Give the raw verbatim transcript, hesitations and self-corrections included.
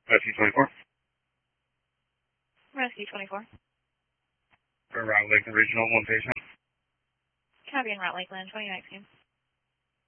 Rescue twenty-four. Rescue twenty-four. For Route Lakeland Regional, one patient. Copy in Route Lakeland, twenty nineteen.